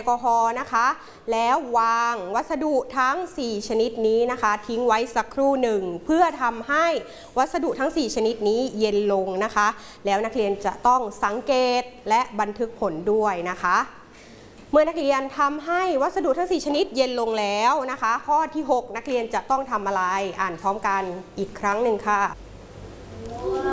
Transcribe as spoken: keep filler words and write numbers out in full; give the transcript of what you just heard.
กอฮอล์นะคะแล้ววางวัสดุทั้งสี่ชนิดนี้นะคะทิ้งไว้สักครู่หนึ่งเพื่อทำให้วัสดุทั้งสี่ชนิดนี้เย็นลงนะคะแล้วนักเรียนจะต้องสังเกตและบันทึกผลด้วยนะคะเมื่อนักเรียนทำให้วัสดุทั้งสี่ชนิดเย็นลงแล้วนะคะข้อที่หกนักเรียนจะต้องทำอะไรอ่านพร้อมกันอีกครั้งหนึ่งค่ะ